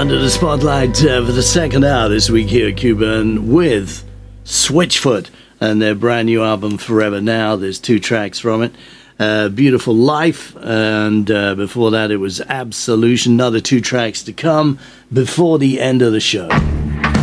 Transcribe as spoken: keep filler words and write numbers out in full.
under the spotlight uh, for the second hour this week here at Cuban with Switchfoot and their brand new album Forever Now. There's two tracks from it. Uh, Beautiful Life, and uh, before that it was Absolution. Another two tracks to come before the end of the show.